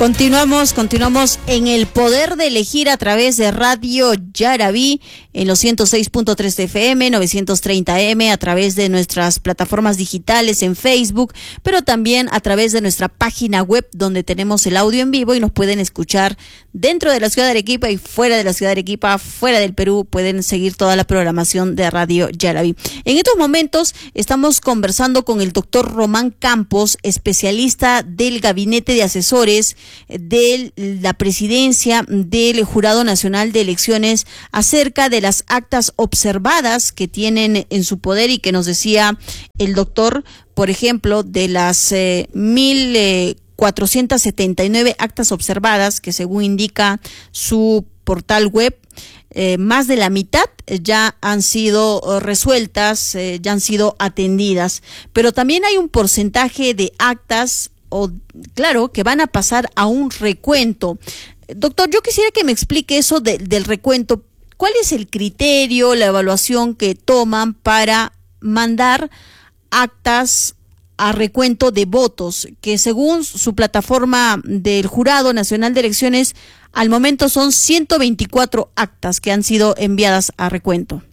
Continuamos en el poder de elegir a través de Radio Yarabí en los 106.3 de FM, 930M, a través de nuestras plataformas digitales en Facebook, pero también a través de nuestra página web donde tenemos el audio en vivo y nos pueden escuchar dentro de la ciudad de Arequipa y fuera de la ciudad de Arequipa, fuera del Perú, pueden seguir toda la programación de Radio Yarabí. En estos momentos estamos conversando con el doctor Román Campos, especialista del Gabinete de Asesores de la Presidencia del Jurado Nacional de Elecciones, acerca de las actas observadas que tienen en su poder y que nos decía el doctor, por ejemplo, de las 1,479 actas observadas que según indica su portal web, más de la mitad ya han sido resueltas, ya han sido atendidas, pero también hay un porcentaje de actas que van a pasar a un recuento. Doctor, yo quisiera que me explique eso del recuento. ¿Cuál es el criterio, la evaluación que toman para mandar actas a recuento de votos, que según su plataforma del Jurado Nacional de Elecciones, al momento son 124 actas que han sido enviadas a recuento?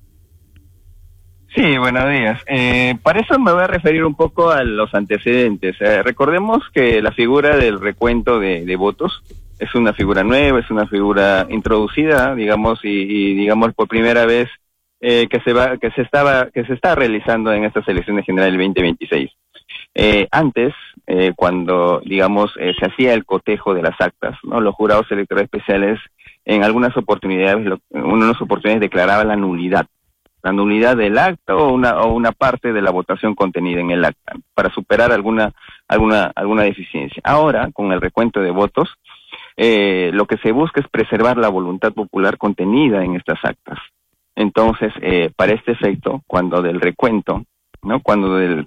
Sí, buenos días. Para eso me voy a referir un poco a los antecedentes. Recordemos que la figura del recuento de votos es una figura nueva, es una figura introducida, digamos, y digamos por primera vez que se está realizando en estas elecciones generales del 2026. Antes, cuando digamos se hacía el cotejo de las actas, ¿no? Los jurados electorales especiales en algunas oportunidades declaraban la nulidad del acta o una parte de la votación contenida en el acta para superar alguna deficiencia. Ahora, con el recuento de votos, lo que se busca es preservar la voluntad popular contenida en estas actas. Entonces, para este efecto, cuando del recuento, ¿no? Cuando de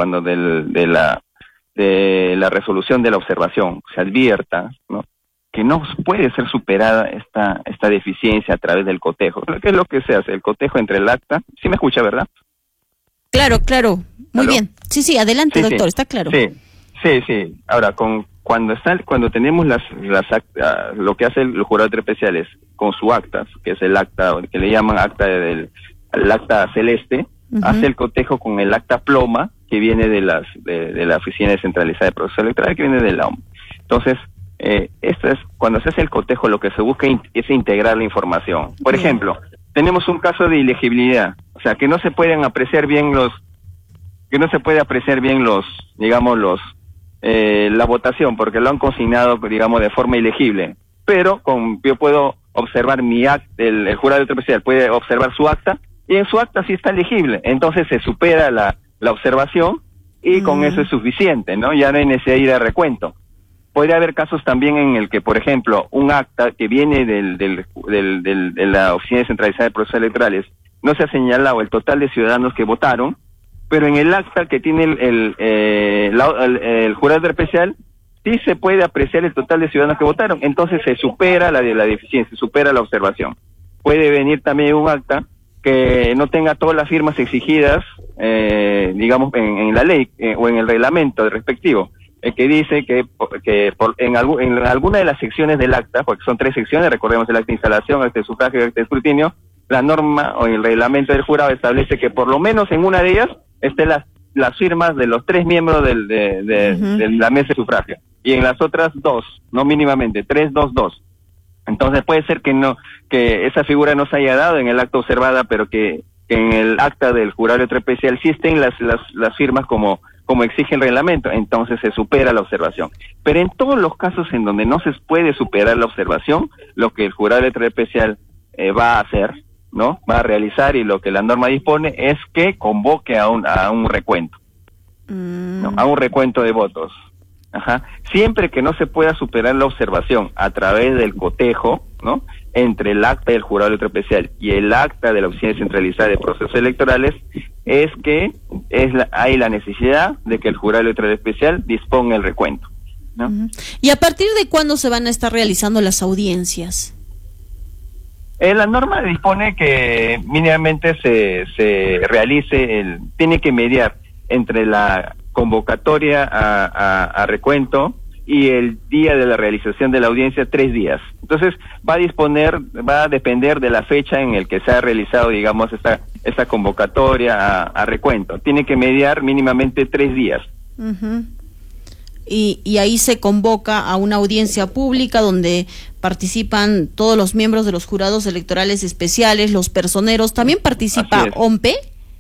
la resolución de la observación se advierta, ¿no?, que no puede ser superada esta deficiencia a través del cotejo. ¿Qué es lo que se hace? El cotejo entre el acta. ¿Sí me escucha, verdad? Claro. Muy ¿Aló? bien. Sí, adelante, doctor, sí. Está claro. Sí. Ahora, cuando tenemos las actas, lo que hace el jurado especial es, con su actas, que es el acta, que le llaman el acta celeste, hace el cotejo con el acta ploma, que viene de la Oficina Descentralizada de Proceso Electoral, que viene de la OMP. Entonces, cuando se hace el cotejo, lo que se busca es integrar la información. Por ejemplo, tenemos un caso de ilegibilidad, o sea, que no se puede apreciar bien la votación, porque lo han consignado, digamos, de forma ilegible. Pero yo puedo observar mi acta, el jurado especial puede observar su acta, y en su acta sí está legible. Entonces se supera la observación, y con eso es suficiente, ¿no? Ya no hay necesidad de ir a recuento. Podría haber casos también en el que, por ejemplo, un acta que viene de la Oficina Descentralizada de Procesos Electorales no se ha señalado el total de ciudadanos que votaron, pero en el acta que tiene el jurado especial sí se puede apreciar el total de ciudadanos que votaron. Entonces se supera la deficiencia, se supera la observación. Puede venir también un acta que no tenga todas las firmas exigidas, digamos, en la ley o en el reglamento respectivo, que dice que en alguna de las secciones del acta, porque son 3 secciones, recordemos el acta de instalación, acta de sufragio y acta de escrutinio, la norma o el reglamento del jurado establece que por lo menos en una de ellas estén las firmas de los 3 miembros de la mesa de sufragio, y en las otras 2, no mínimamente, 3, 2, 2. Entonces puede ser que esa figura no se haya dado en el acta observada, pero que en el acta del jurado especial sí estén las firmas como exige el reglamento. Entonces se supera la observación. Pero en todos los casos en donde no se puede superar la observación, lo que el jurado especial va a hacer, ¿no?, va a realizar, y lo que la norma dispone es que convoque a un recuento, ¿no?, a un recuento de votos. Siempre que no se pueda superar la observación a través del cotejo, ¿no?, entre el acta del jurado especial y el acta de la Oficina Centralizada de Procesos Electorales, es que hay la necesidad de que el jurado especial disponga el recuento, ¿no? ¿Y a partir de cuándo se van a estar realizando las audiencias? La norma dispone que mínimamente se realice, tiene que mediar entre la convocatoria a recuento y el día de la realización de la audiencia 3 días. Entonces va a depender de la fecha en el que se ha realizado, digamos, esta convocatoria a recuento. Tiene que mediar mínimamente 3 días. Uh-huh. Y ahí se convoca a una audiencia pública donde participan todos los miembros de los jurados electorales especiales, los personeros. ¿También participa OMPE?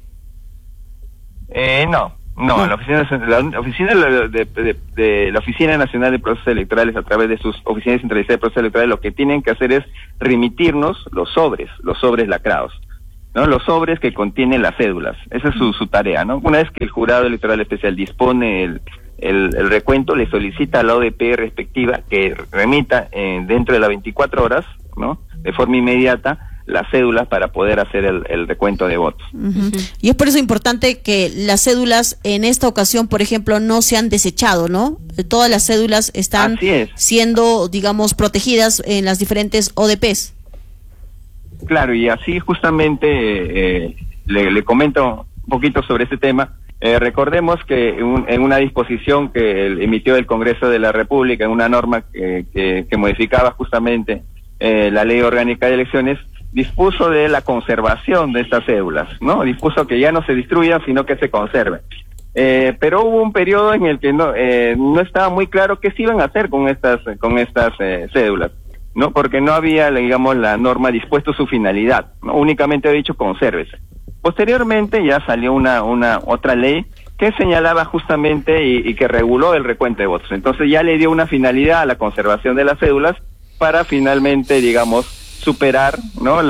No. La oficina de la Oficina Nacional de Procesos Electorales, a través de sus oficinas centralizadas de procesos electorales, lo que tienen que hacer es remitirnos los sobres lacrados, ¿no? Los sobres que contienen las cédulas. Esa es su tarea, ¿no? Una vez que el jurado electoral especial dispone el recuento, le solicita a la ODP respectiva que remita dentro de las 24 horas, ¿no?, de forma inmediata, las cédulas para poder hacer el recuento de votos. Uh-huh. Y es por eso importante que las cédulas en esta ocasión, por ejemplo, no se han desechado, ¿no? Todas las cédulas están siendo, digamos, protegidas en las diferentes ODPs. Claro, y así justamente le comento un poquito sobre este tema. Recordemos que en una disposición que emitió el Congreso de la República, en una norma que modificaba justamente la Ley Orgánica de Elecciones, dispuso de la conservación de estas cédulas, ¿no? Dispuso que ya no se destruyan, sino que se conserven. Pero hubo un periodo en el que no estaba muy claro qué se iban a hacer con estas cédulas, ¿no? Porque no había, digamos, la norma dispuesto su finalidad, ¿no? Únicamente ha dicho consérvese. Posteriormente ya salió una otra ley que señalaba justamente y que reguló el recuento de votos. Entonces ya le dio una finalidad a la conservación de las cédulas para finalmente, digamos, superar, ¿no?,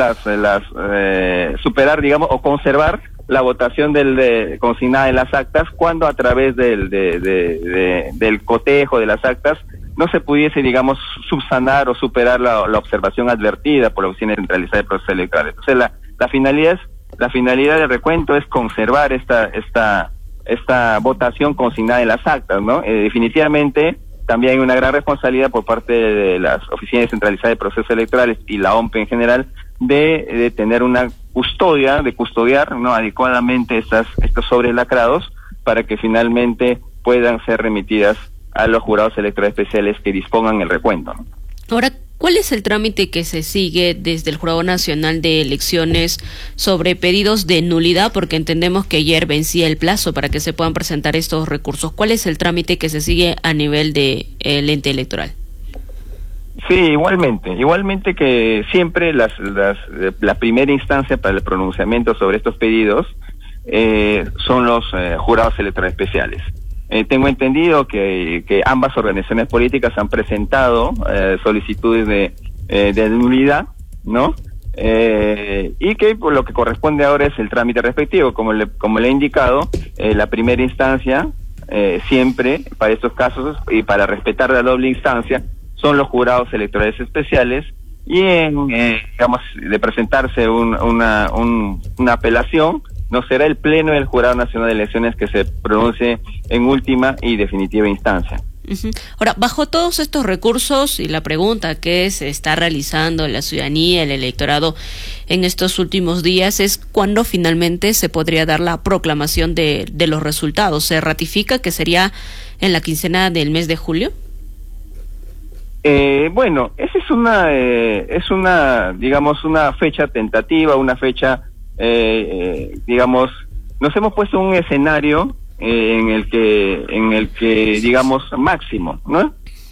superar, digamos, o conservar la votación consignada en las actas, cuando a través del cotejo de las actas no se pudiese, digamos, subsanar o superar la observación advertida por la Oficina Centralizada de Procesos Electorales. Entonces la finalidad del recuento es conservar esta votación consignada en las actas, ¿no? Definitivamente también hay una gran responsabilidad por parte de las Oficinas Centralizadas de Procesos Electorales y la OMPE en general de tener una custodia, de custodiar, ¿no?, adecuadamente estos sobres lacrados para que finalmente puedan ser remitidas a los jurados electorales especiales que dispongan el recuento, ¿no? Ahora, ¿cuál es el trámite que se sigue desde el Jurado Nacional de Elecciones sobre pedidos de nulidad? Porque entendemos que ayer vencía el plazo para que se puedan presentar estos recursos. ¿Cuál es el trámite que se sigue a nivel del ente electoral? Sí, igualmente que siempre la primera instancia para el pronunciamiento sobre estos pedidos son los jurados electorales especiales. Tengo entendido que ambas organizaciones políticas han presentado solicitudes de nulidad, ¿no? Y que por lo que corresponde ahora es el trámite respectivo. Como le he indicado, la primera instancia siempre para estos casos y para respetar la doble instancia son los jurados electorales especiales, y digamos, de presentarse una apelación, no será el Pleno del Jurado Nacional de Elecciones que se pronuncie en última y definitiva instancia. Uh-huh. Ahora, bajo todos estos recursos y la pregunta que se está realizando la ciudadanía, el electorado en estos últimos días, es cuándo finalmente se podría dar la proclamación de los resultados. ¿Se ratifica que sería en la quincena del mes de julio? Bueno, esa es una digamos, una fecha tentativa, una fecha, digamos, nos hemos puesto un escenario en el que digamos máximo, ¿no?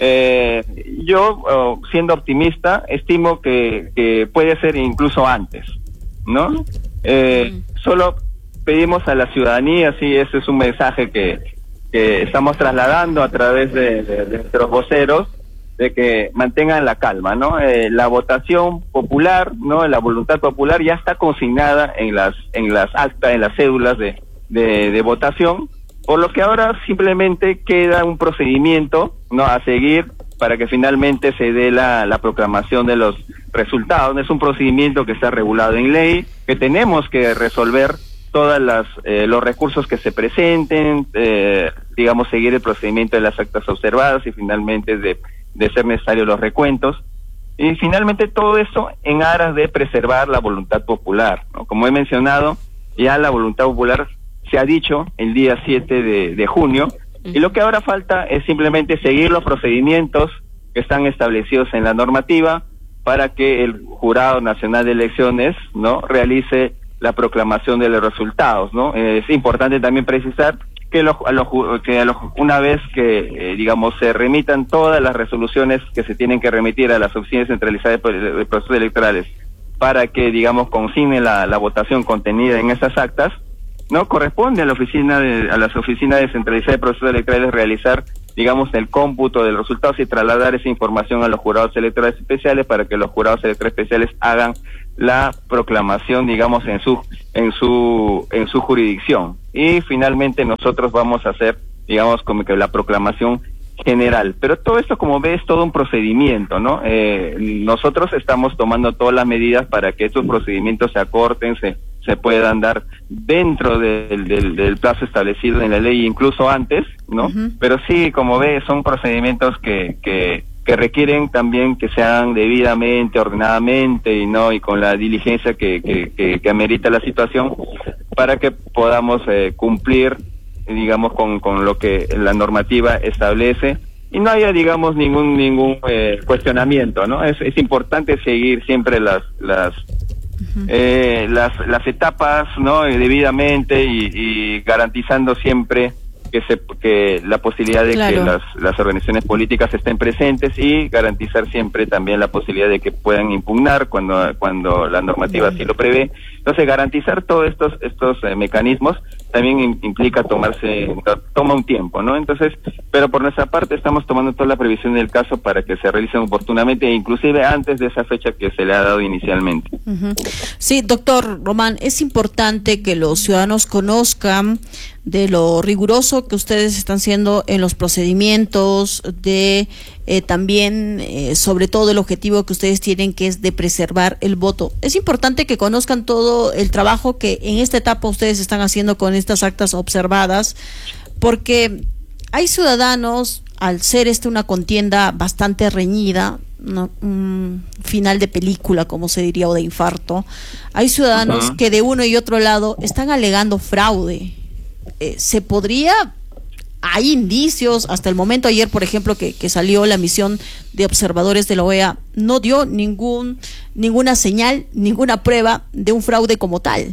Yo, siendo optimista, estimo que puede ser incluso antes, ¿no? Solo pedimos a la ciudadanía, sí, ese es un mensaje que estamos trasladando a través de nuestros voceros, de que mantengan la calma, ¿no? La votación popular, ¿no?, la voluntad popular ya está consignada en las actas, en las cédulas de votación, por lo que ahora simplemente queda un procedimiento, ¿no?, a seguir para que finalmente se dé la proclamación de los resultados. No es un procedimiento que está regulado en ley, que tenemos que resolver todas los recursos que se presenten, digamos, seguir el procedimiento de las actas observadas y finalmente de ser necesario los recuentos, y finalmente todo eso en aras de preservar la voluntad popular, ¿no? Como he mencionado, ya la voluntad popular se ha dicho el día 7 de junio, Y lo que ahora falta es simplemente seguir los procedimientos que están establecidos en la normativa para que el Jurado Nacional de Elecciones, ¿no?, realice la proclamación de los resultados, ¿no? Es importante también precisar que una vez que, digamos, se remitan todas las resoluciones que se tienen que remitir a las oficinas centralizadas de procesos electorales para que, digamos, consignen la votación contenida en esas actas, no corresponde a las oficinas descentralizadas de procesos electorales realizar, digamos, el cómputo de los resultados y trasladar esa información a los jurados electorales especiales para que los jurados electorales especiales hagan la proclamación, digamos, en su jurisdicción. Y finalmente nosotros vamos a hacer, digamos, como que la proclamación general. Pero todo esto, como ves, es todo un procedimiento, ¿no? Nosotros estamos tomando todas las medidas para que estos procedimientos se acorten, se puedan dar dentro del plazo establecido en la ley, incluso antes, ¿no? Pero sí, como ves, son procedimientos que requieren también que se hagan debidamente, ordenadamente y con la diligencia que amerita la situación para que podamos cumplir, digamos, con lo que la normativa establece y no haya, digamos, ningún cuestionamiento, ¿no? Es importante seguir siempre las etapas, ¿no?, debidamente y garantizando siempre que la posibilidad de que las organizaciones políticas estén presentes y garantizar siempre también la posibilidad de que puedan impugnar cuando la normativa así lo prevé. Entonces, garantizar todos estos mecanismos también toma un tiempo, ¿no? Entonces, pero por nuestra parte estamos tomando toda la previsión del caso para que se realicen oportunamente e inclusive antes de esa fecha que se le ha dado inicialmente. Sí, doctor Román, es importante que los ciudadanos conozcan de lo riguroso que ustedes están haciendo en los procedimientos, de también sobre todo el objetivo que ustedes tienen, que es de preservar el voto. Es importante que conozcan todo el trabajo que en esta etapa ustedes están haciendo con estas actas observadas, porque hay ciudadanos, al ser una contienda bastante reñida, ¿no?, final de película, como se diría, o de infarto, hay ciudadanos que de uno y otro lado están alegando fraude. ¿Se podría? Hay indicios, hasta el momento ayer, por ejemplo, que salió la misión de observadores de la OEA, no dio ninguna señal, ninguna prueba de un fraude como tal.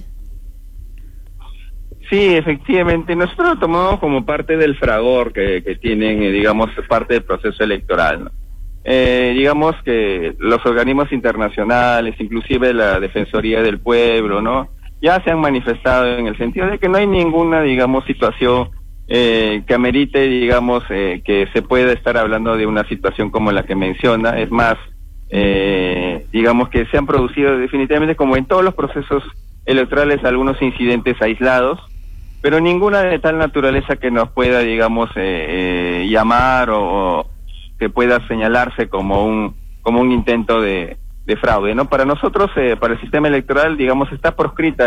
Sí, efectivamente, nosotros lo tomamos como parte del fragor que tienen, digamos, parte del proceso electoral, ¿no? Digamos que los organismos internacionales, inclusive la Defensoría del Pueblo, ¿no?, ya se han manifestado en el sentido de que no hay ninguna, digamos, situación que amerite, digamos, que se pueda estar hablando de una situación como la que menciona. Es más, digamos que se han producido definitivamente, como en todos los procesos electorales, algunos incidentes aislados, pero ninguna de tal naturaleza que nos pueda, digamos, llamar o que pueda señalarse como un intento de fraude, ¿no? Para nosotros, para el sistema electoral, digamos, está proscrita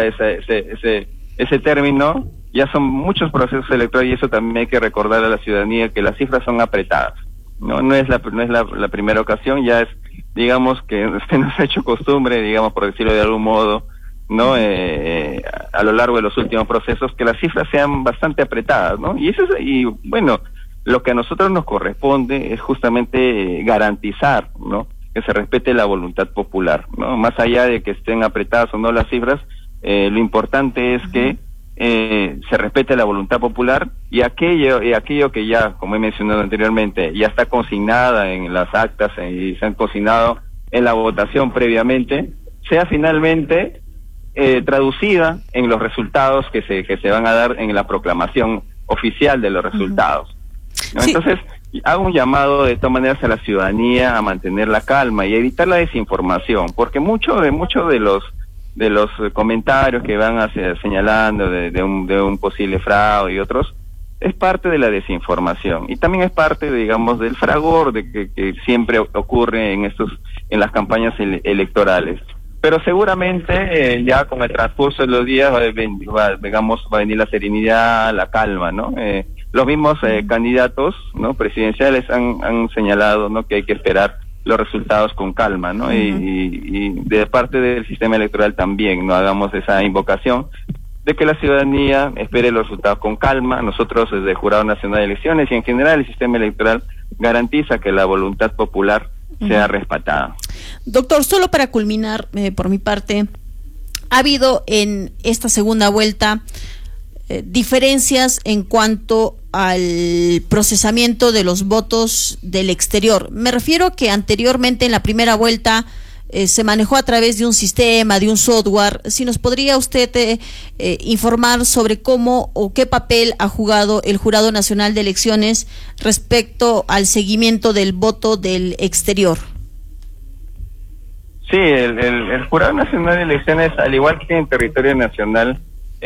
ese término. Ya son muchos procesos electorales y eso también hay que recordar a la ciudadanía, que las cifras son apretadas, no es la primera ocasión, ya es, digamos, que se nos ha hecho costumbre, digamos, por decirlo de algún modo, ¿no? A lo largo de los últimos procesos, que las cifras sean bastante apretadas, ¿no? Y bueno, lo que a nosotros nos corresponde es justamente garantizar, ¿no?, que se respete la voluntad popular, ¿no? Más allá de que estén apretadas o no las cifras, lo importante es que se respete la voluntad popular y aquello que ya, como he mencionado anteriormente, ya está consignada en las actas y se han consignado en la votación previamente, sea finalmente traducida en los resultados que se van a dar en la proclamación oficial de los resultados, ¿no? Sí. Entonces, hago un llamado de todas maneras a la ciudadanía a mantener la calma y evitar la desinformación, porque mucho de los comentarios que van señalando de un posible fraude y otros, es parte de la desinformación y también es parte, digamos, del fragor que siempre ocurre en las campañas electorales. Pero seguramente ya con el transcurso de los días va a venir la serenidad, la calma, ¿no? Los mismos candidatos, ¿no?, presidenciales han señalado, ¿no?, que hay que esperar los resultados con calma, ¿no? Y de parte del sistema electoral también no hagamos esa invocación, de que la ciudadanía espere los resultados con calma. Nosotros desde el Jurado Nacional de Elecciones y en general el sistema electoral garantiza que la voluntad popular sea respetada. Doctor, solo para culminar, por mi parte, ha habido en esta segunda vuelta diferencias en cuanto al procesamiento de los votos del exterior. Me refiero que anteriormente en la primera vuelta se manejó a través de un sistema, de un software. Si nos podría usted informar sobre cómo o qué papel ha jugado el Jurado Nacional de Elecciones respecto al seguimiento del voto del exterior. Sí, el Jurado Nacional de Elecciones, al igual que en territorio nacional,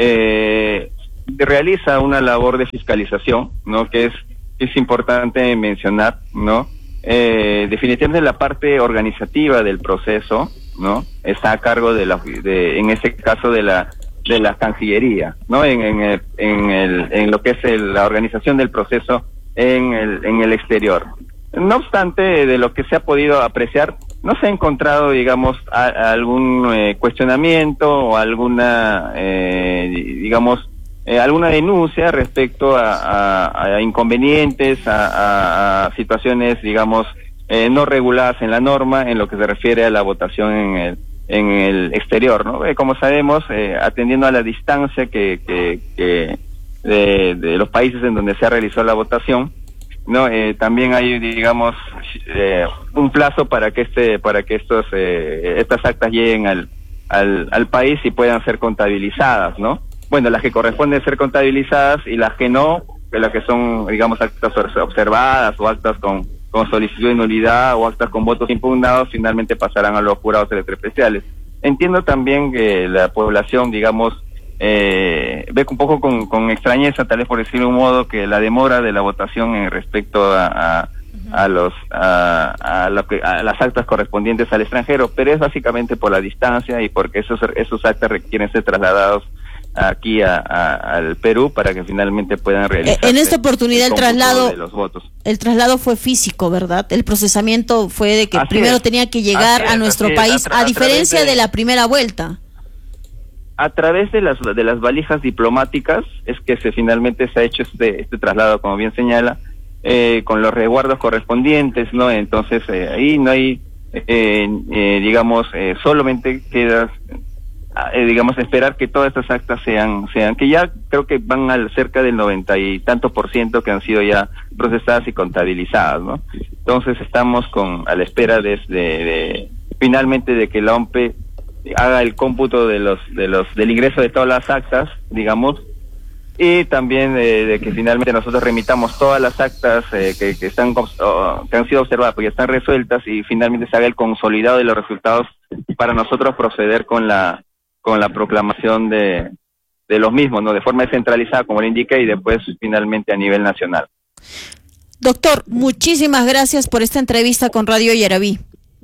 realiza una labor de fiscalización, ¿no? Que es importante mencionar, ¿no? Definitivamente la parte organizativa del proceso, ¿no? Está a cargo en este caso de la Cancillería, ¿no? En lo que es la organización del proceso en el exterior. No obstante, de lo que se ha podido apreciar, no se ha encontrado, digamos, algún cuestionamiento o alguna, alguna denuncia respecto a inconvenientes, a situaciones, digamos, no reguladas en la norma en lo que se refiere a la votación en el exterior, ¿no? Como sabemos, atendiendo a la distancia de los países en donde se ha realizado la votación, ¿no? También hay, digamos, un plazo para que estas actas lleguen al país y puedan ser contabilizadas, ¿no? Bueno, las que corresponden ser contabilizadas y las que no, las que son, digamos, actas observadas o actas con solicitud de nulidad o actas con votos impugnados, finalmente pasarán a los jurados electroespeciales. Entiendo también que la población, digamos, ve un poco con extrañeza, tal vez por decirlo de un modo, que la demora de la votación respecto a las actas correspondientes al extranjero, pero es básicamente por la distancia y porque esos actas requieren ser trasladados aquí al Perú para que finalmente puedan realizar. En esta oportunidad el traslado fue físico, ¿verdad? El procesamiento fue de que primero tenía que llegar a nuestro país, a diferencia de la primera vuelta. A través de las valijas diplomáticas es que finalmente se ha hecho este traslado, como bien señala, con los resguardos correspondientes, ¿no? Entonces ahí no hay, solamente queda, esperar que todas estas actas sean que ya creo que van al cerca del 90 y tanto % que han sido ya procesadas y contabilizadas, ¿no? Entonces estamos a la espera finalmente de que la OMPE haga el cómputo del ingreso de todas las actas, digamos, y también de que finalmente nosotros remitamos todas las actas que han sido observadas porque están resueltas y finalmente se haga el consolidado de los resultados para nosotros proceder con la proclamación de los mismos, ¿no? De forma descentralizada, como le indica, y después finalmente a nivel nacional. Doctor, muchísimas gracias por esta entrevista con Radio Yarabí.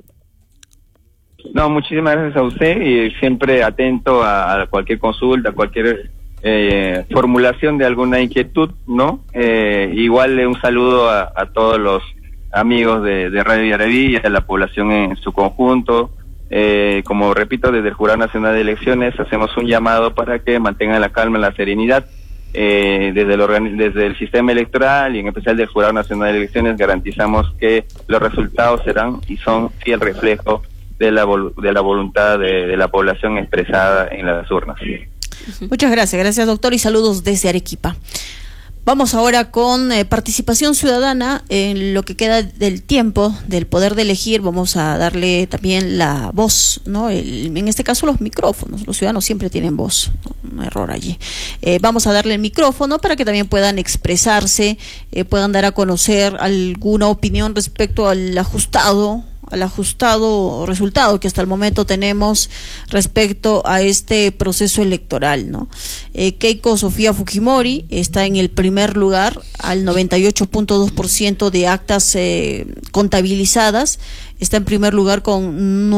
No, muchísimas gracias a usted y siempre atento a cualquier consulta, a cualquier formulación de alguna inquietud, ¿no? Igual un saludo a todos los amigos de Radio Yarabí y a la población en su conjunto. Como repito, desde el Jurado Nacional de Elecciones hacemos un llamado para que mantengan la calma y la serenidad. Desde el sistema electoral y en especial del Jurado Nacional de Elecciones garantizamos que los resultados serán y son fiel reflejo de la voluntad de la población expresada en las urnas. Muchas gracias doctor, y saludos desde Arequipa. Vamos ahora con participación ciudadana. En lo que queda del tiempo del poder de elegir, vamos a darle también la voz, ¿no? En este caso los micrófonos. Los ciudadanos siempre tienen voz, ¿no? Un error allí. Vamos a darle el micrófono para que también puedan expresarse, puedan dar a conocer alguna opinión respecto al ajustado resultado que hasta el momento tenemos respecto a este proceso electoral, ¿no? Keiko Sofía Fujimori está en el primer lugar al 98.2% de actas contabilizadas, está en primer lugar con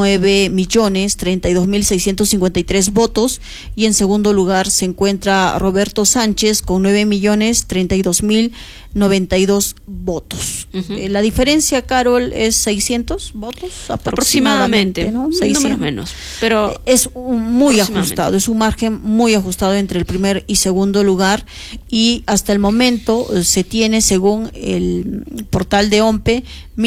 9.032.653 votos, y en segundo lugar se encuentra Roberto Sánchez con 9.032.092 votos. La diferencia, Carol, es 600 votos aproximadamente, ¿no? 600 menos, pero es muy ajustado, es un margen muy ajustado entre el primer y segundo lugar, y hasta el momento se tiene, según el portal de OMPE,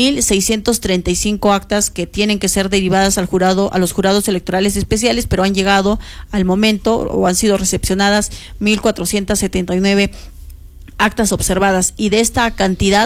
1.635 actas que tienen que ser derivadas al jurado, a los jurados electorales especiales, pero han llegado al momento o han sido recepcionadas 1.479 actas observadas, y de esta cantidad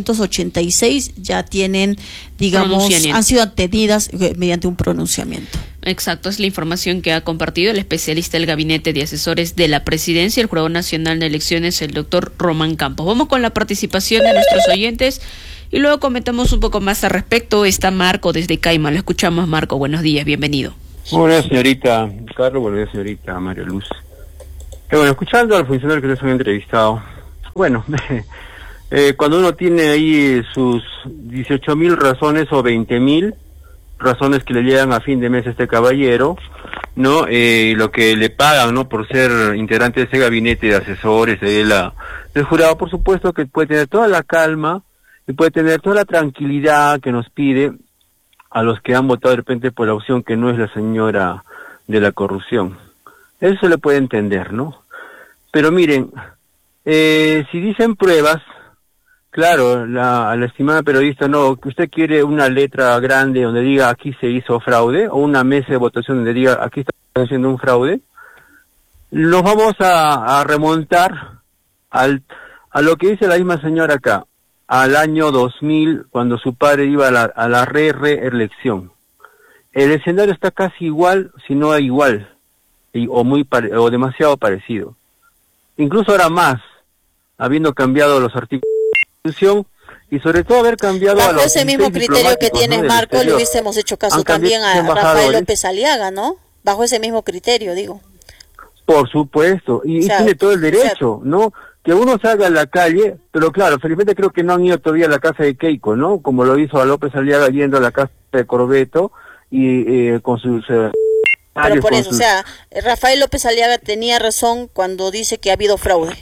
986 ya tienen, digamos, han sido atendidas mediante un pronunciamiento. Exacto, es la información que ha compartido el especialista del Gabinete de Asesores de la Presidencia, el Jurado Nacional de Elecciones, el doctor Román Campos. Vamos con la participación de nuestros oyentes y luego comentamos un poco más al respecto. Está Marco desde Caima, lo escuchamos. Marco, buenos días, bienvenido. Buenos días, señorita Carlos, buenos días, señorita María Luz. Bueno, escuchando al funcionario que ustedes han entrevistado, bueno, cuando uno tiene ahí sus 18.000 razones o 20.000 razones que le llegan a fin de mes a este caballero, ¿no? Lo que le pagan, ¿no? Por ser integrante de ese gabinete de asesores del jurado, por supuesto que puede tener toda la calma y puede tener toda la tranquilidad que nos pide a los que han votado de repente por la opción que no es la señora de la corrupción. Eso se le puede entender, ¿no? Pero miren, si dicen pruebas, claro, a la estimada periodista, no, que usted quiere una letra grande donde diga aquí se hizo fraude, o una mesa de votación donde diga aquí está haciendo un fraude, nos vamos a remontar a lo que dice la misma señora acá, al año 2000, cuando su padre iba a la reelección. El escenario está casi igual, si no igual, o demasiado parecido. Incluso ahora más, habiendo cambiado los artículos de la Constitución y sobre todo haber cambiado bajo ese mismo criterio que tienes, ¿no? Marco, le hubiésemos hecho caso también a Rafael López Aliaga, ¿no? Bajo ese mismo criterio, digo. Por supuesto, y tiene todo el derecho, ¿no? Que uno salga a la calle, pero claro, felizmente creo que no han ido todavía a la casa de Keiko, ¿no? Como lo hizo a López Aliaga yendo a la casa de Corbeto y con sus... pero por eso, Rafael López Aliaga tenía razón cuando dice que ha habido fraude.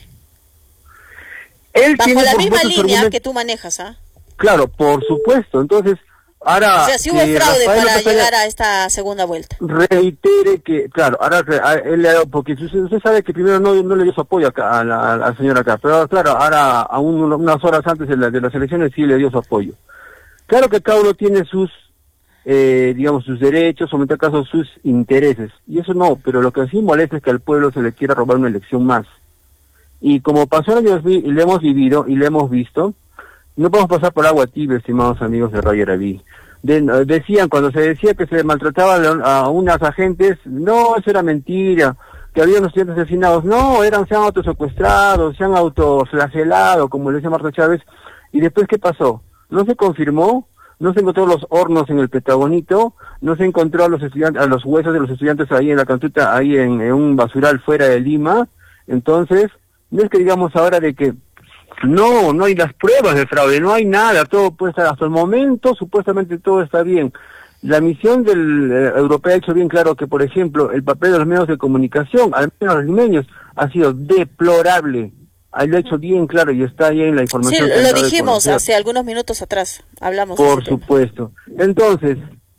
Él bajo tiene, la misma línea que tú manejas, ¿ah? Claro, por supuesto. Entonces, ahora... O sea, si hubo fraude para llegar a esta segunda vuelta. Reitere que, claro, ahora él le ha dado, porque usted sabe que primero no le dio su apoyo a la señora acá, pero claro, ahora unas horas antes de las elecciones sí le dio su apoyo. Claro que cada uno tiene sus, digamos, sus derechos, o en este caso sus intereses, y eso no, pero lo que sí molesta es que al pueblo se le quiera robar una elección más. Y como pasó en el 2000 y le hemos vivido y le hemos visto, no podemos pasar por agua tibia, estimados amigos de Radio Arabí. Decían, cuando se decía que se maltrataba a unas agentes, no, eso era mentira, que había unos estudiantes asesinados, no, se han autosecuestrado, se han autoflagelado, como le decía Marta Chávez. Y después, ¿qué pasó? No se confirmó, no se encontró los hornos en el Petagonito, no se encontró a los huesos de los estudiantes ahí en la Cantuta, ahí en un basural fuera de Lima. Entonces, no es que digamos ahora de que no hay las pruebas de fraude, no hay nada, todo puede estar, hasta el momento supuestamente todo está bien. La misión del europea ha hecho bien claro que, por ejemplo, el papel de los medios de comunicación, al menos los limeños, ha sido deplorable. Lo ha hecho bien claro y está ahí en la información. Sí, lo dijimos hace algunos minutos atrás, hablamos. Por supuesto. Entonces,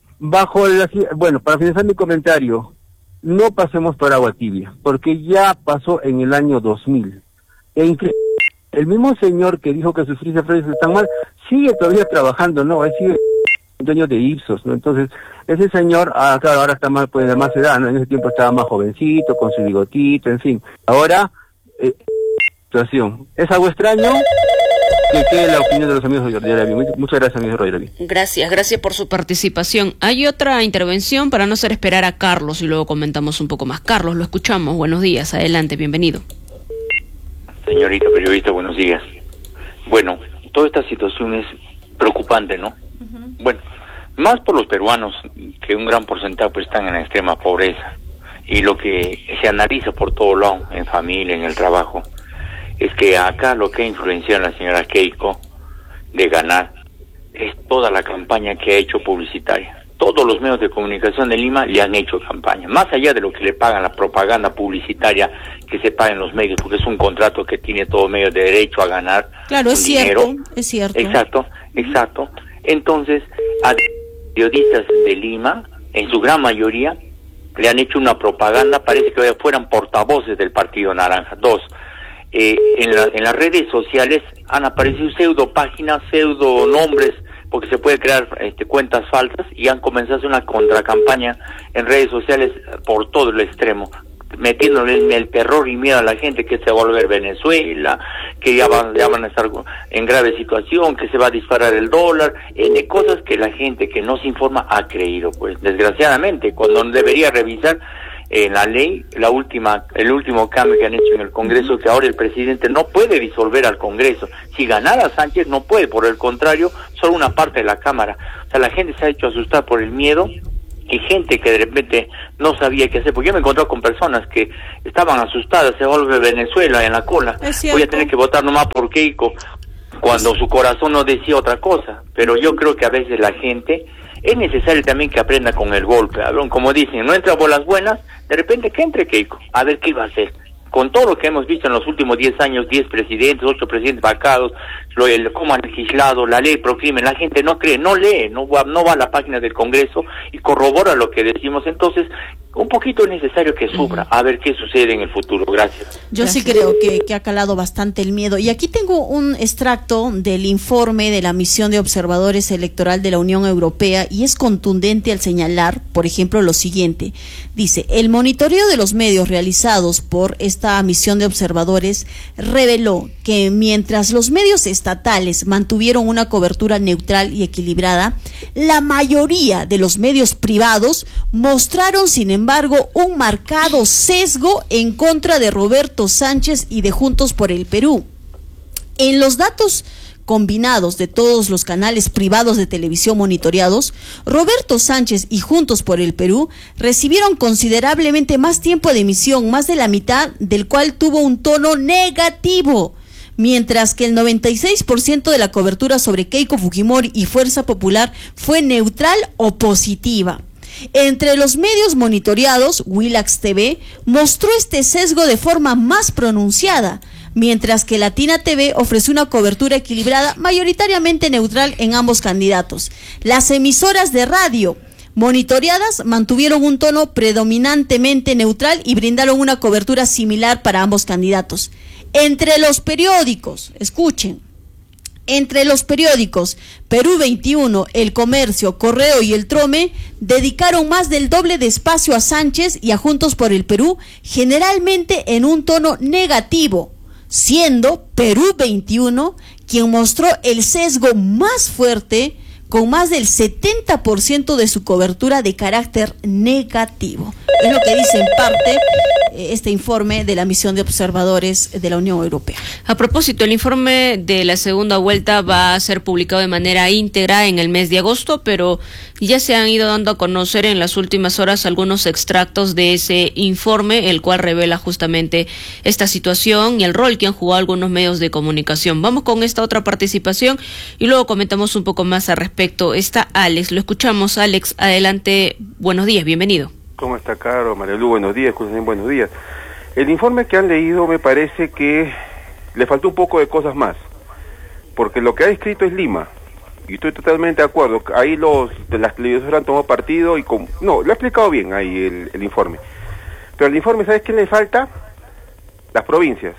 bueno, para finalizar mi comentario, no pasemos por agua tibia, porque ya pasó en el año 2000. El mismo señor que dijo que sus fraudes están mal, sigue todavía trabajando, ¿no? Él sigue dueño de Ipsos, ¿no? Entonces, ese señor, claro, ahora está más, pues de más edad, ¿no? En ese tiempo estaba más jovencito, con su bigotito, en fin. Ahora, situación. ¿Es algo extraño? Que quede la opinión de los amigos de Radio Arabí. Muchas gracias, amigos de Radio Arabí. Gracias por su participación. Hay otra intervención para no hacer esperar a Carlos y luego comentamos un poco más. Carlos, lo escuchamos. Buenos días, adelante, bienvenido. Señorita periodista, buenos días. Bueno, toda esta situación es preocupante, ¿no? Bueno, más por los peruanos, que un gran porcentaje pues están en la extrema pobreza, y lo que se analiza por todo lado, en familia, en el trabajo, es que acá lo que ha influenciado a la señora Keiko de ganar es toda la campaña que ha hecho publicitaria. Todos los medios de comunicación de Lima le han hecho campaña, más allá de lo que le pagan la propaganda publicitaria que se paga en los medios, porque es un contrato que tiene todo medio de derecho a ganar. Claro, es dinero. cierto, es cierto. Exacto. Entonces, a periodistas de Lima, en su gran mayoría, le han hecho una propaganda, parece que fueran portavoces del Partido Naranja. Dos, en las redes sociales han aparecido pseudo páginas, pseudo nombres, porque se puede crear cuentas falsas, y han comenzado a hacer una contracampaña en redes sociales por todo el extremo, metiéndole el terror y miedo a la gente que se va a volver Venezuela, que ya van a estar en grave situación, que se va a disparar el dólar, de cosas que la gente que no se informa ha creído, pues desgraciadamente, cuando debería revisar en la ley, el último cambio que han hecho en el Congreso, que ahora el presidente no puede disolver al Congreso. Si ganara Sánchez no puede, por el contrario, solo una parte de la Cámara. O sea, la gente se ha hecho asustar por el miedo, y gente que de repente no sabía qué hacer, porque yo me he encontrado con personas que estaban asustadas, se vuelve Venezuela en la cola, voy a tener que votar nomás por Keiko, cuando su corazón no decía otra cosa. Pero yo creo que a veces la gente, es necesario también que aprenda con el golpe, como dicen, no entra por las buenas, de repente que entre Keiko, a ver qué va a hacer. Con todo lo que hemos visto en los últimos 10 años, 10 presidentes, 8 presidentes vacados, cómo han legislado, la ley pro crimen, la gente no cree, no lee, no va a la página del Congreso y corrobora lo que decimos. Entonces, un poquito es necesario que sufra, a ver qué sucede en el futuro. Gracias. Yo sí creo que ha calado bastante el miedo. Y aquí tengo un extracto del informe de la misión de observadores electoral de la Unión Europea, y es contundente al señalar, por ejemplo, lo siguiente. Dice, el monitoreo de los medios realizados por esta misión de observadores reveló que mientras los medios estatales mantuvieron una cobertura neutral y equilibrada, la mayoría de los medios privados mostraron, sin embargo, un marcado sesgo en contra de Roberto Sánchez y de Juntos por el Perú. En los datos combinados de todos los canales privados de televisión monitoreados, Roberto Sánchez y Juntos por el Perú recibieron considerablemente más tiempo de emisión, más de la mitad, del cual tuvo un tono negativo, mientras que el 96% de la cobertura sobre Keiko Fujimori y Fuerza Popular fue neutral o positiva. Entre los medios monitoreados, Willax TV mostró este sesgo de forma más pronunciada, mientras que Latina TV ofreció una cobertura equilibrada, mayoritariamente neutral en ambos candidatos. Las emisoras de radio monitoreadas mantuvieron un tono predominantemente neutral y brindaron una cobertura similar para ambos candidatos. Entre los periódicos, escuchen, entre los periódicos, Perú 21, El Comercio, Correo y El Trome dedicaron más del doble de espacio a Sánchez y a Juntos por el Perú, generalmente en un tono negativo, siendo Perú 21 quien mostró el sesgo más fuerte, con más del 70% de su cobertura de carácter negativo. Es lo que dice en parte este informe de la misión de observadores de la Unión Europea. A propósito, el informe de la segunda vuelta va a ser publicado de manera íntegra en el mes de agosto, pero ya se han ido dando a conocer en las últimas horas algunos extractos de ese informe, el cual revela justamente esta situación y el rol que han jugado algunos medios de comunicación. Vamos con esta otra participación y luego comentamos un poco más al respecto. Está Alex, lo escuchamos. Alex, adelante, buenos días, bienvenido. ¿Cómo está, Caro? Marielu, buenos días, buenos días. El informe que han leído me parece que le faltó un poco de cosas más, porque lo que ha escrito es Lima, y estoy totalmente de acuerdo. Ahí de las televisoras han tomado partido y no, lo ha explicado bien ahí el informe. Pero el informe, ¿sabes qué le falta? Las provincias.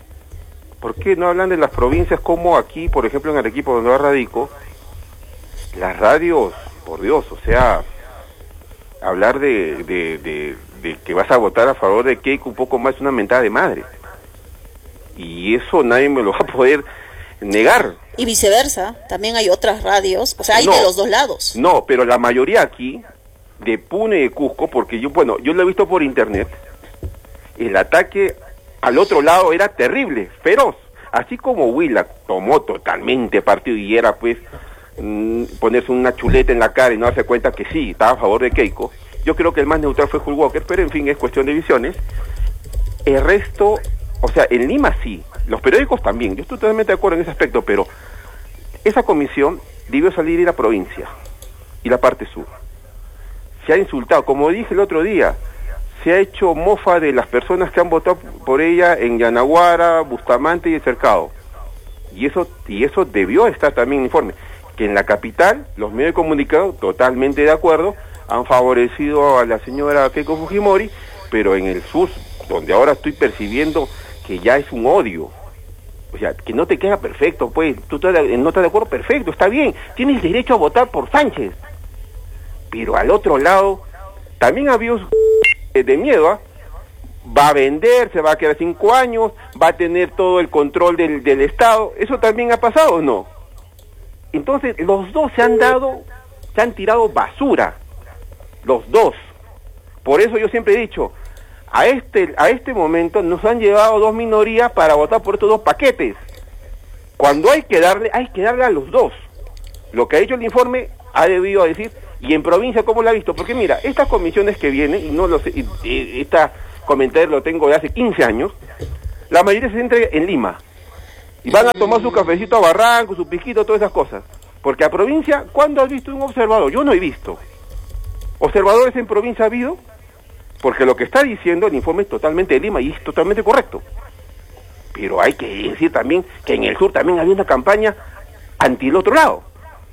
¿Por qué no hablan de las provincias como aquí, por ejemplo, en Arequipa, donde yo radico? Las radios, por Dios, o sea, hablar de que vas a votar a favor de Keiko un poco más es una mentada de madre. Y eso nadie me lo va a poder negar. Y viceversa, también hay otras radios, o sea, hay de los dos lados. No, pero la mayoría aquí, de Puno y de Cusco, porque yo lo he visto por internet, el ataque al otro lado era terrible, feroz. Así como Huila tomó totalmente partido y era pues ponerse una chuleta en la cara y no darse cuenta que sí, estaba a favor de Keiko. Yo creo que el más neutral fue Hulk Walker, pero en fin, es cuestión de visiones. El resto, o sea, en Lima sí, los periódicos también, yo estoy totalmente de acuerdo en ese aspecto, pero esa comisión debió salir la provincia y la parte sur. Se ha insultado, como dije el otro día, se ha hecho mofa de las personas que han votado por ella en Yanaguara, Bustamante y El Cercado. Y eso debió estar también en el informe. Que en la capital, los medios de comunicación, totalmente de acuerdo, han favorecido a la señora Keiko Fujimori, pero en el sur, donde ahora estoy percibiendo que ya es un odio. O sea, que no te queda perfecto, pues, tú no estás de acuerdo, perfecto, está bien, tienes derecho a votar por Sánchez. Pero al otro lado, también había de miedo, va a vender, se va a quedar 5 años, va a tener todo el control del Estado. ¿Eso también ha pasado o no? Entonces, los dos se han tirado basura, los dos. Por eso yo siempre he dicho, a este momento nos han llevado 2 minorías para votar por estos 2 paquetes. Cuando hay que darle a los dos. Lo que ha dicho el informe ha debido decir. Y en provincia, ¿cómo lo ha visto? Porque mira, estas comisiones que vienen, y no lo sé, esta comentario lo tengo de hace 15 años, la mayoría se centra en Lima. Y van a tomar su cafecito a Barranco, su piquito, todas esas cosas. Porque a provincia, ¿cuándo has visto un observador? Yo no he visto. ¿Observadores en provincia ha habido? Porque lo que está diciendo el informe es totalmente de Lima y es totalmente correcto. Pero hay que decir también que en el sur también había una campaña anti el otro lado.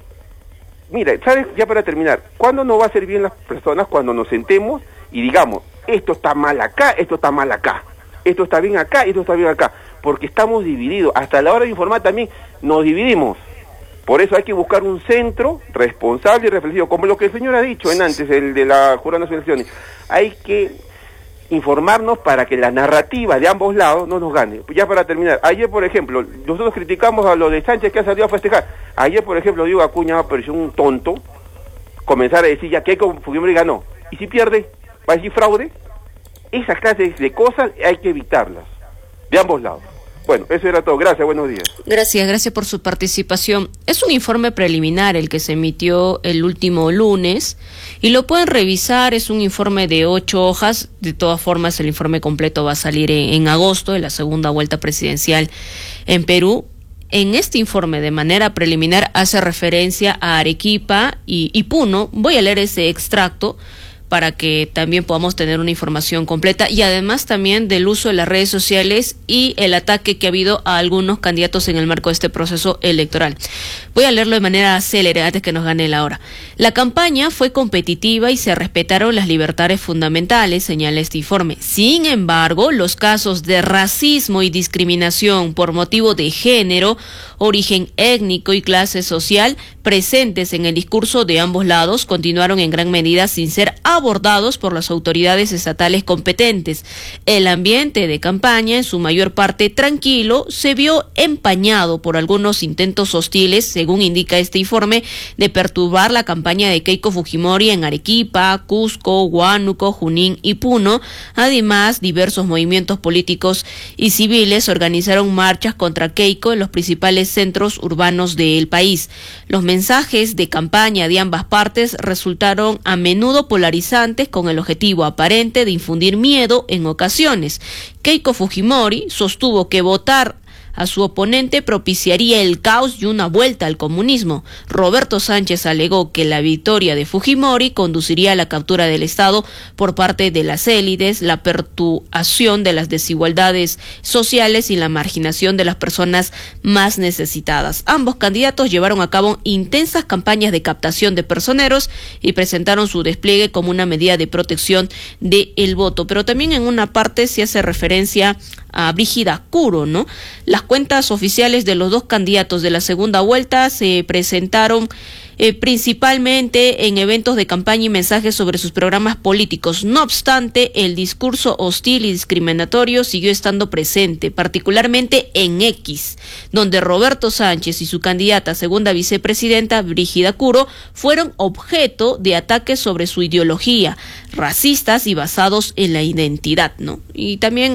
Mira, ¿sabes? Ya para terminar, ¿cuándo nos va a hacer bien las personas? Cuando nos sentemos y digamos, esto está mal acá, esto está mal acá, esto está bien acá, esto está bien acá, porque estamos divididos. Hasta la hora de informar también nos dividimos. Por eso hay que buscar un centro responsable y reflexivo, como lo que el señor ha dicho antes, el de la Jurada Nacional de Elecciones. Hay que informarnos para que la narrativa de ambos lados no nos gane. Ya para terminar, ayer por ejemplo, nosotros criticamos a lo de Sánchez que ha salido a festejar. Ayer por ejemplo, Diego Acuña me pareció un tonto comenzar a decir ya que Fujimori ganó. ¿Y si pierde? ¿Va a decir fraude? Esas clases de cosas hay que evitarlas, de ambos lados. Bueno, eso era todo. Gracias, buenos días. Gracias por su participación. Es un informe preliminar el que se emitió el último lunes y lo pueden revisar, es un informe de 8 hojas. De todas formas, el informe completo va a salir en agosto, de la segunda vuelta presidencial en Perú. En este informe, de manera preliminar, hace referencia a Arequipa y Puno. Voy a leer ese extracto para que también podamos tener una información completa y además también del uso de las redes sociales y el ataque que ha habido a algunos candidatos en el marco de este proceso electoral. Voy a leerlo de manera célere antes que nos gane la hora. La campaña fue competitiva y se respetaron las libertades fundamentales, señala este informe. Sin embargo, los casos de racismo y discriminación por motivo de género, origen étnico y clase social presentes en el discurso de ambos lados continuaron en gran medida sin ser abordados por las autoridades estatales competentes. El ambiente de campaña, en su mayor parte tranquilo, se vio empañado por algunos intentos hostiles, según indica este informe, de perturbar la campaña de Keiko Fujimori en Arequipa, Cusco, Huánuco, Junín y Puno. Además, diversos movimientos políticos y civiles organizaron marchas contra Keiko en los principales centros urbanos del país. Los mensajes de campaña de ambas partes resultaron a menudo polarizados, con el objetivo aparente de infundir miedo en ocasiones. Keiko Fujimori sostuvo que votar a su oponente propiciaría el caos y una vuelta al comunismo. Roberto Sánchez alegó que la victoria de Fujimori conduciría a la captura del Estado por parte de las élites, la perpetuación de las desigualdades sociales y la marginación de las personas más necesitadas. Ambos candidatos llevaron a cabo intensas campañas de captación de personeros y presentaron su despliegue como una medida de protección del voto. Pero también en una parte se hace referencia a Brígida Curo, ¿no? Las cuentas oficiales de los dos candidatos de la segunda vuelta se presentaron principalmente en eventos de campaña y mensajes sobre sus programas políticos. No obstante, el discurso hostil y discriminatorio siguió estando presente, particularmente en X, donde Roberto Sánchez y su candidata a segunda vicepresidenta, Brígida Curo, fueron objeto de ataques sobre su ideología, racistas y basados en la identidad, ¿no? Y también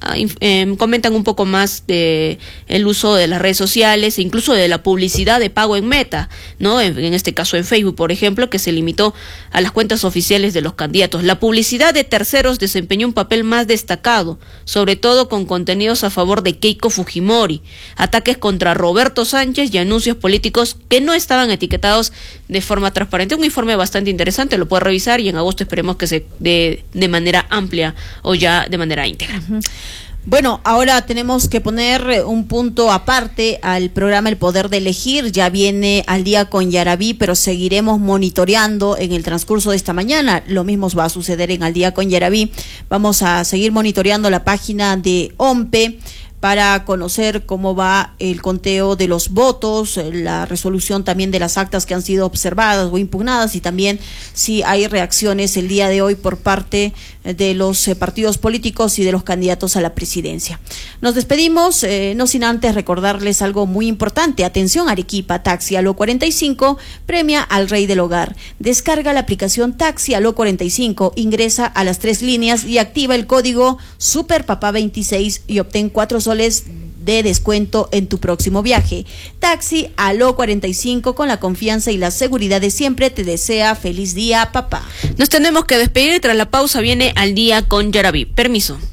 comentan un poco más de el uso de las redes sociales e incluso de la publicidad de pago en Meta, ¿no? En este caso en Facebook, por ejemplo, que se limitó a las cuentas oficiales de los candidatos. La publicidad de terceros desempeñó un papel más destacado, sobre todo con contenidos a favor de Keiko Fujimori, ataques contra Roberto Sánchez y anuncios políticos que no estaban etiquetados de forma transparente. Un informe bastante interesante, lo puede revisar y en agosto esperemos que se dé de manera amplia o ya de manera íntegra. Bueno, ahora tenemos que poner un punto aparte al programa El Poder de Elegir. Ya viene Al Día con Yaraví, pero seguiremos monitoreando en el transcurso de esta mañana. Lo mismo va a suceder en Al Día con Yaraví. Vamos a seguir monitoreando la página de OMPE para conocer cómo va el conteo de los votos, la resolución también de las actas que han sido observadas o impugnadas, y también si hay reacciones el día de hoy por parte de los partidos políticos y de los candidatos a la presidencia. Nos despedimos, no sin antes recordarles algo muy importante. Atención Arequipa, Taxi Aló 45 premia al rey del hogar. Descarga la aplicación Taxi Aló 45, ingresa a las 3 líneas y activa el código SUPERPAPA26 y obtén 4 soles de descuento en tu próximo viaje. Taxi Aló 45, con la confianza y la seguridad de siempre, te desea feliz día, papá. Nos tenemos que despedir y tras la pausa viene Al Día con Yaraví. Permiso.